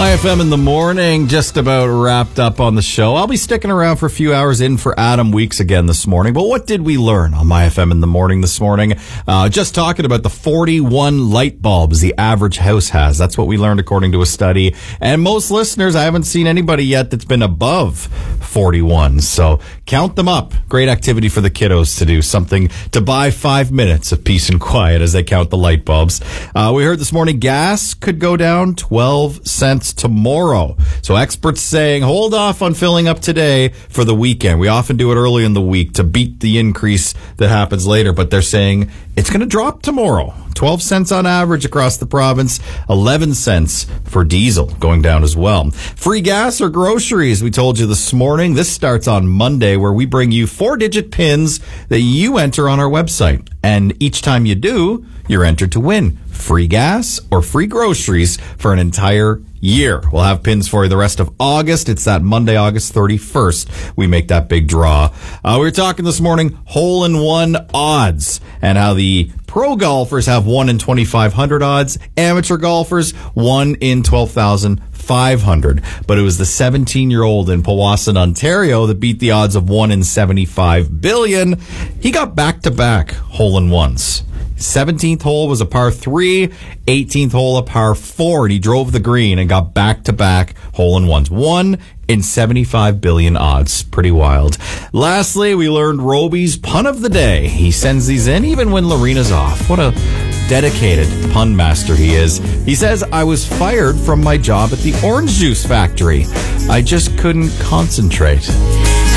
My FM in the morning, just about wrapped up on the show. I'll be sticking around for a few hours in for Adam Weeks again this morning. But what did we learn on My FM in the morning this morning? Just talking about the 41 light bulbs the average house has. That's what we learned according to a study. And most listeners, I haven't seen anybody yet that's been above 41. So count them up. Great activity for the kiddos to do. Something to buy 5 minutes of peace and quiet as they count the light bulbs. We heard this morning gas could go down 12 cents tomorrow. So experts saying hold off on filling up today for the weekend. We often do it early in the week to beat the increase that happens later, but they're saying it's going to drop tomorrow. 12 cents on average across the province, 11 cents for diesel going down as well. Free gas or groceries, we told you this morning. This starts on Monday, where we bring you 4-digit pins that you enter on our website. And each time you do, you're entered to win free gas or free groceries for an entire year. We'll have pins for you the rest of August. It's that Monday, August 31st. We make that big draw. We were talking this morning, hole-in-one odds, and how the pro golfers have 1 in 2,500 odds. Amateur golfers, 1 in 12,500. But it was the 17-year-old in Powassan, Ontario that beat the odds of 1 in 75 billion. He got back-to-back hole-in-ones. 17th hole was a par 3, 18th hole a par 4, and he drove the green and got back-to-back hole-in-ones. 1 in 75 billion odds. Pretty wild. Lastly, we learned Roby's pun of the day. He sends these in even when Lorena's off. What a dedicated pun master he is. He says, I was fired from my job at the orange juice factory. I just couldn't concentrate.